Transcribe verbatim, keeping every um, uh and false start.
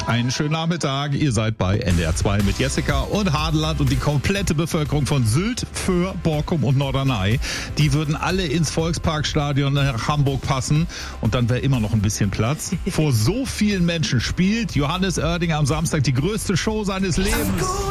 Einen schönen Nachmittag. Ihr seid bei N D R zwei mit Jessica und Hadeland und die komplette Bevölkerung von Sylt, Föhr, Borkum und Norderney. Die würden alle ins Volksparkstadion nach Hamburg passen und dann wäre immer noch ein bisschen Platz. Vor so vielen Menschen spielt Johannes Oerding am Samstag die größte Show seines Lebens.